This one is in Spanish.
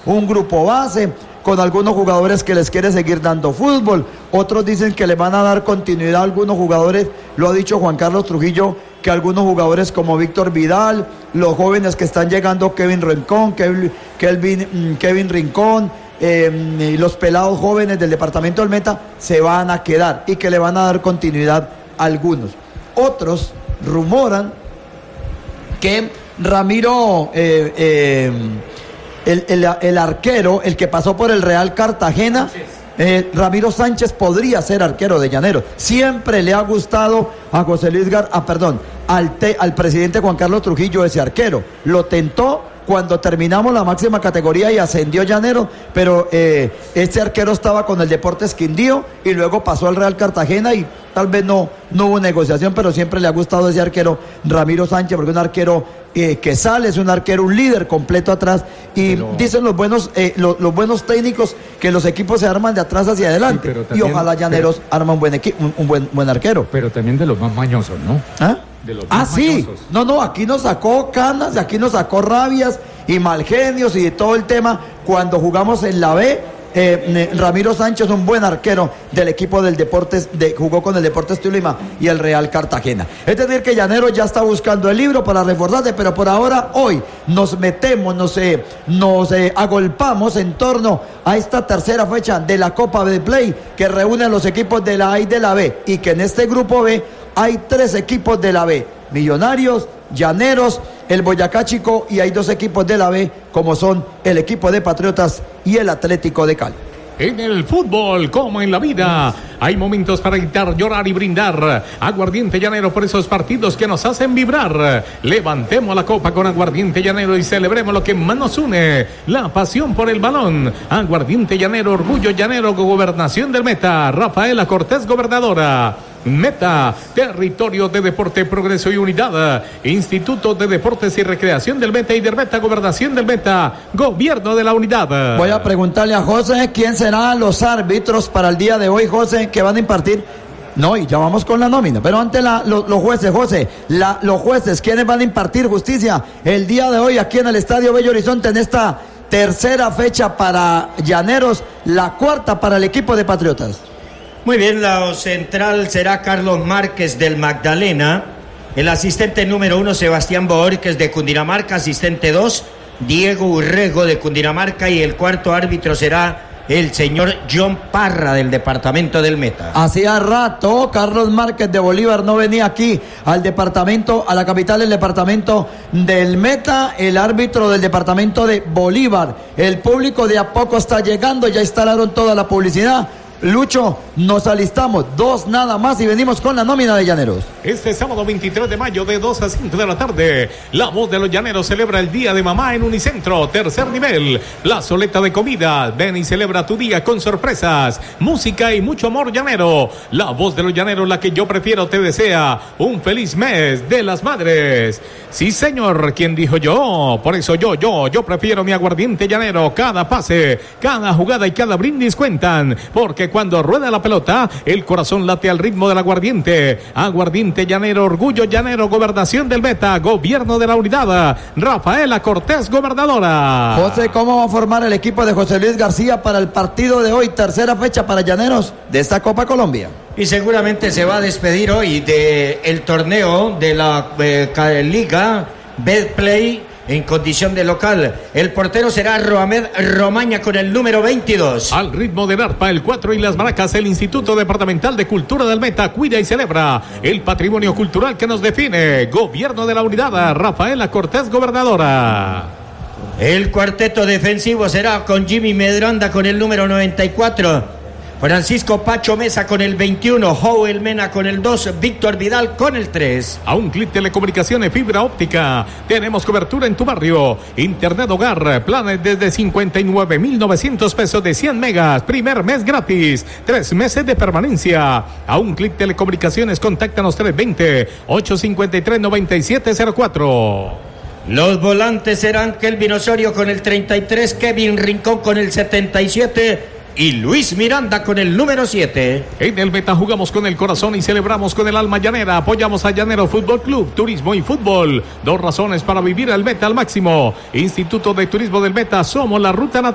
un grupo base, con algunos jugadores que les quiere seguir dando fútbol, otros dicen que le van a dar continuidad a algunos jugadores, lo ha dicho Juan Carlos Trujillo, que algunos jugadores como Víctor Vidal, los jóvenes que están llegando, Kevin Rincón, y los pelados jóvenes del departamento del Meta, se van a quedar y que le van a dar continuidad a algunos. Otros rumoran que Ramiro, el arquero, el que pasó por el Real Cartagena, Ramiro Sánchez podría ser arquero de Llaneros. Siempre le ha gustado a José Luis al presidente Juan Carlos Trujillo ese arquero. Lo tentó cuando terminamos la máxima categoría y ascendió Llaneros, pero este arquero estaba con el Deportes Quindío y luego pasó al Real Cartagena y tal vez no hubo negociación, pero siempre le ha gustado ese arquero Ramiro Sánchez, porque es un arquero que sale, es un arquero, un líder completo atrás, y dicen los buenos técnicos que los equipos se arman de atrás hacia adelante, sí, también, y ojalá Llaneros arma un buen arquero. Pero también de los más mañosos, ¿no? ¿Ah? Sí, no, aquí nos sacó canas, aquí nos sacó rabias y malgenios y de todo el tema cuando jugamos en la B. Ramiro Sánchez, un buen arquero del equipo del Deportes, jugó con el Deportes Tolima y el Real Cartagena. Es decir, que Llaneros ya está buscando el libro para reforzarse, pero por ahora, hoy nos metemos, nos agolpamos en torno a esta tercera fecha de la Copa Betplay, que reúne a los equipos de la A y de la B, y que en este grupo B hay 3 equipos de la B: Millonarios, Llaneros, el Boyacá Chico, y hay 2 equipos de la B, como son el equipo de Patriotas y el Atlético de Cali. En el fútbol, como en la vida, hay momentos para gritar, llorar y brindar. Aguardiente Llanero por esos partidos que nos hacen vibrar. Levantemos la copa con Aguardiente Llanero y celebremos lo que más nos une: la pasión por el balón. Aguardiente Llanero, orgullo llanero, gobernación del Meta. Rafaela Cortés, gobernadora. Meta, territorio de deporte, progreso y unidad. Instituto de Deportes y Recreación del Meta y del Meta, gobernación del Meta, gobierno de la unidad. Voy a preguntarle a José quién serán los árbitros para el día de hoy, José, que van a impartir. No, y ya vamos con la nómina, pero antes los jueces, José, los jueces, ¿quiénes van a impartir justicia el día de hoy aquí en el Estadio Bello Horizonte en esta tercera fecha para Llaneros, la cuarta para el equipo de Patriotas? Muy bien, la central será Carlos Márquez del Magdalena, el asistente número 1 Sebastián Boórquez de Cundinamarca, asistente 2 Diego Urrego de Cundinamarca, y el cuarto árbitro será el señor John Parra del departamento del Meta. Hacía rato Carlos Márquez de Bolívar no venía aquí al departamento, a la capital del departamento del Meta, el árbitro del departamento de Bolívar. El público de a poco está llegando, ya instalaron toda la publicidad. Lucho, nos alistamos, 2 nada más y venimos con la nómina de Llaneros. Este sábado 23 de mayo de 2 a 5 de la tarde, la voz de los Llaneros celebra el Día de Mamá en Unicentro, tercer nivel. La soleta de comida, ven y celebra tu día con sorpresas, música y mucho amor llanero. La voz de los Llaneros, la que yo prefiero, te desea un feliz mes de las madres. Sí, señor, ¿quién dijo yo? Por eso yo prefiero mi aguardiente llanero. Cada pase, cada jugada y cada brindis cuentan, porque cuando rueda la pelota, el corazón late al ritmo del aguardiente. Aguardiente Llanero, orgullo llanero, gobernación del Meta, gobierno de la unidad. Rafaela Cortés, gobernadora. José, ¿cómo va a formar el equipo de José Luis García para el partido de hoy, tercera fecha para Llaneros de esta Copa Colombia? Y seguramente se va a despedir hoy del torneo de la Liga Betplay en condición de local. El portero será Roamed Romaña con el número 22. Al ritmo del arpa, el 4 y las maracas, el Instituto Departamental de Cultura del Meta cuida y celebra el patrimonio cultural que nos define. Gobierno de la unidad, Rafaela Cortés, gobernadora. El cuarteto defensivo será con Jimmy Medranda con el número 94. Francisco Pacho Mesa con el 21, Joel Mena con el 2, Víctor Vidal con el 3. A un clic, telecomunicaciones, fibra óptica. Tenemos cobertura en tu barrio. Internet hogar, planes desde 59,900 pesos de 100 megas. Primer mes gratis, 3 meses de permanencia. A un clic, telecomunicaciones, contáctanos 320-853-9704. Los volantes serán Kelvin Osorio con el 33, Kevin Rincón con el 77... y Luis Miranda con el número 7. En el Meta jugamos con el corazón y celebramos con el alma llanera. Apoyamos a Llanero Fútbol Club, turismo y fútbol. 2 razones para vivir el Meta al máximo. Instituto de Turismo del Meta, somos la ruta natural.